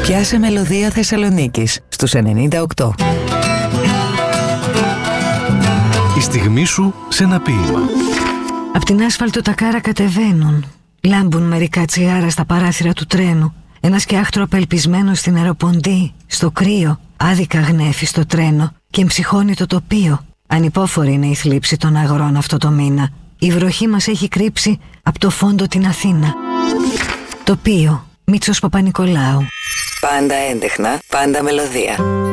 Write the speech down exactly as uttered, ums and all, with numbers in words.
Πιάσε μελωδία Θεσσαλονίκης στους ενενήντα οκτώ. Η στιγμή σου σε ένα ποίημα. Απ' την άσφαλτο τα κάρα κατεβαίνουν. Λάμπουν μερικά τσιγάρα στα παράθυρα του τρένου. Ένα σκιάχτρο απελπισμένο στην αεροποντή, στο κρύο, άδικα γνέφει στο τρένο και εμψυχώνει το τοπίο. Ανυπόφορη είναι η θλίψη των αγρών αυτό το μήνα. Η βροχή μας έχει κρύψει από το φόντο την Αθήνα. Τοπίο, Μίτσος Παπα-Νικολάου. Πάντα έντεχνα, πάντα μελωδία.